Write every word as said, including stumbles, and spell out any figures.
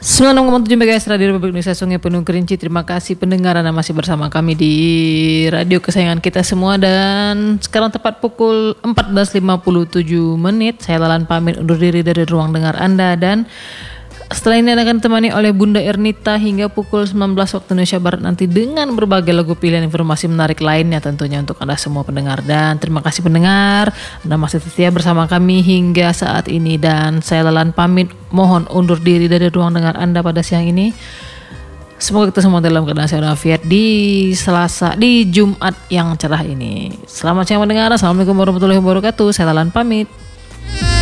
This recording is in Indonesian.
sembilan puluh enam koma tujuh MHz Radio Republik Indonesia Sungai Penuh Kerinci. Terima kasih pendengar Anda masih bersama kami di radio kesayangan kita semua. Dan sekarang tepat pukul empat belas lima puluh tujuh menit. Saya Lalan pamit undur diri dari ruang dengar Anda. Dan setelah ini Anda akan ditemani oleh Bunda Ernita hingga pukul sembilan belas waktu Indonesia Barat nanti dengan berbagai lagu pilihan informasi menarik lainnya tentunya untuk Anda semua pendengar. Dan terima kasih pendengar, Anda masih setia bersama kami hingga saat ini. Dan saya Lalan pamit mohon undur diri dari ruang dengar Anda pada siang ini. Semoga kita semua dalam keadaan sehat walafiat di Selasa, di Jumat yang cerah ini. Selamat siang pendengar, Assalamualaikum warahmatullahi wabarakatuh. Saya Lalan pamit.